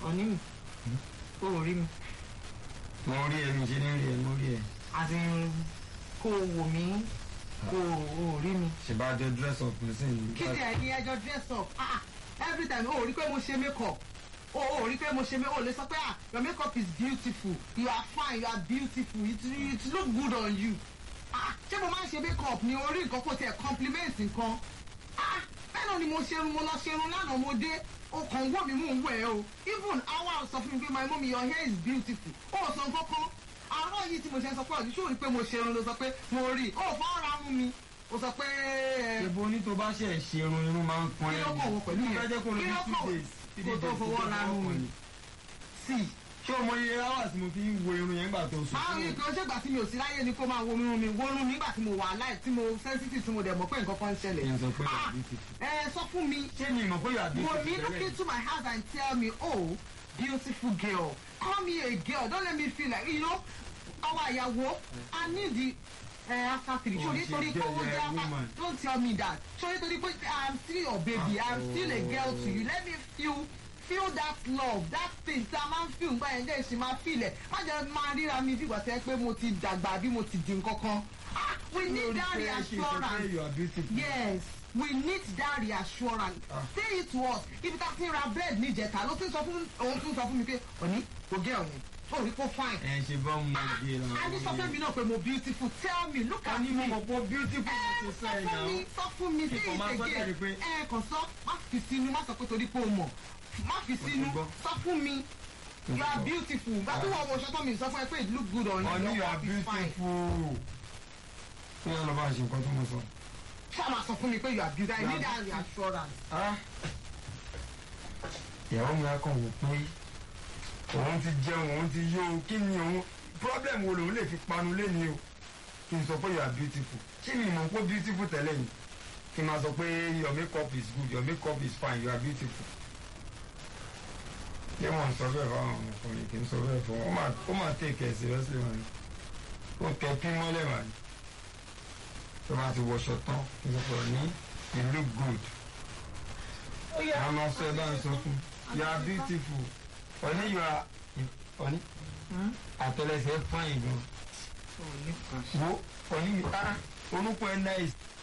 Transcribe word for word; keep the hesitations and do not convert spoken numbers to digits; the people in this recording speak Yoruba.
Ọ̀ní mi. O ò rí mi. Mo rí ẹ, mi ṣe ní rí ẹ, mo rí ẹ. Àti kó o wò mí, kó o rí mi. Ṣé bá jọ dress up nísìnyí? Kí ni ẹni ẹjọ́ dress up? Ah, every time o rí pé mo ṣe make up. O ò rí pé mo ṣe make up. O lè sọ pé ah, your make up is beautiful. You are fine, you are beautiful. It, it look good on you. Ah, ṣé mo máa ń ṣe make up ni orí nǹkan kò tiẹ̀ compliment nǹkan? Ah, bẹ́ẹ̀ náà ni mo ṣerun mo lọ ṣerun lánàá mo dé. O kàn wọ́ mi mú un wẹ̀ o. Even awa sọ fún mi pé my mommy your hair is beautiful. O ò sọ nǹkan kan. Àárọ̀ yìí tí mo ṣe sọ pé ọ̀dùn ṣó rí pé mo ṣerun ló sọ pé mo rí. O ò fọ́ ara mú mi. O sọ pé. Ṣèbó ní tó bá ṣe ṣerun irun máa ń pọn Kí ló kọ̀ wọ pẹ̀lú yẹn? Kí ló kọ̀ kó tó fọwọ́ ra mú mi? Sí. Ṣé o mọ iye hours mo fi ń wo irun yẹn nígbà tó sùn? Àwọn ìkan ṣègbà tí mi ò sí láyé ni kó máa wo irun mi wo irun mi nígbà tí mo wà láì tí mo sensitive tí mo dẹ̀ mọ̀ pé nǹkan kan ń ṣẹlẹ̀. Ìyẹn sọ pé yóò beautiful. Ẹ sọ fún mi. Ṣé mi mọ̀ pé yóò beautiful? Wò mí look into my house and tell me oh beautiful girl call me a girl don't let me feel like you know our ìyàwó I need the uh, after three. Oh, Ṣé nítorí pé owó jẹ́ after don't tell me that. Ṣé nítorí pé I'm still your baby I'm still a girl to you let me feel. Feel that love that thing tí a máa ń feel nǹkan yẹn dẹ́ ṣe máa feel ẹ̀ má jẹ́ máa ríra mi bí ìgbà tẹ́ pé mo ti dàgbà bí mo ti di nǹkan kan. Ah, we need that reassurance. Yes, we need that reassurance. Ah. Say it to us ibi tá a ti ra bread níjẹta ló ti sọ fún òun tún sọ fún mi pé òní kò gẹ́ òní ó rí kó fine. ẹ ṣe bá mo gbé lọ. a ní sọ fún mi náà pé mo beautiful tell me look at me. a ní mo mọ̀ pé beautiful mo ti sọ ẹ̀ náà. sọ fún mi say it again ẹ kàn sọ má fi sínú má sọ pé torí pé o mọ̀. Má fi sínú sọ fún mi you are beautiful gba tí wọ́n wọ ṣọ́tọ́ mi sọ fún ẹ pé it look good on you. Ọ̀ní you are beautiful. Ṣé ẹ lọ bá ṣe nǹkan tó mo sọ? Ṣé máa sọ fún mi pé you are beautiful I need that reassurance. Ìyàwó mi á kàn wò pé òun ti jẹun òun ti yó o kí ni òun problem wo lòun lè fi panu lẹ́ni o kí n sọ pé you are beautiful ṣé mi mọ̀ pé beautiful tẹ́lẹ̀ yìí kí n máa sọ pé your makeup is good your makeup is fine you are beautiful. Ṣé wọ́n sọ bẹ́ẹ̀ fáwọn ọmọkùnrin kì í sọ bẹ́ẹ̀ fún wọn ó máa take it seriously wọn ni ó tẹ pín mọ́lẹ̀ wà ní tó bá ti wọṣọ tán kí n sọ pé ní you look good. Àwọn ọ̀sẹ̀ bá ń sọ fún you are beautiful ọ̀ní you are ọ̀ní àtẹlẹsẹ̀ fine gan. Wo ọ̀ní mi ah orúkọ ẹ̀ nice.